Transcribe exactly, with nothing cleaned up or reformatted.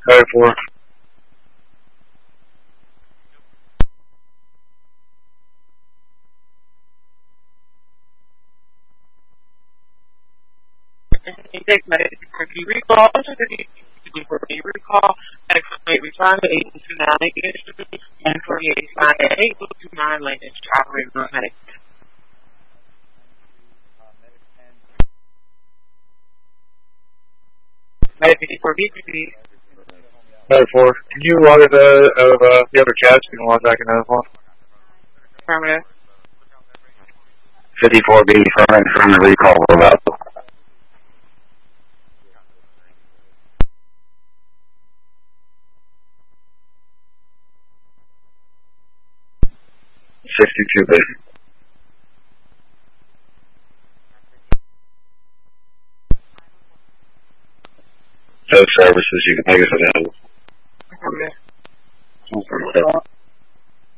Code four. Take medical recall, for the recall, X-Ray return to eight two nine and forty-eight five eight two nine Lincoln, operator room medic. Medic fifty-four B, please. Code four. Can you log it out of uh, the other chats? You can log back in another one. Affirmative. fifty-four B, from from the recall about. sixty-two B. Those services, you can make us available. Affirmative.